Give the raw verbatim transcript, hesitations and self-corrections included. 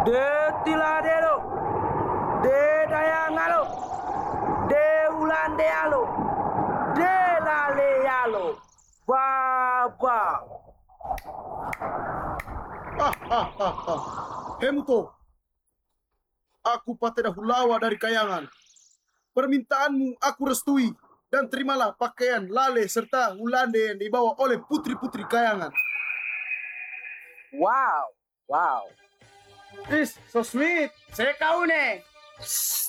De tiladelo, de dayangalo, de ulandealo, de lalealo, baba. Ah, ah, ah, ah. Hemuto, aku Pateda Hulawa dari Kayangan. Permintaanmu aku restui dan terimalah pakaian lale serta hulande yang dibawa oleh putri-putri Kayangan. Wow, wow. Is, so sweet. Saya kau nih.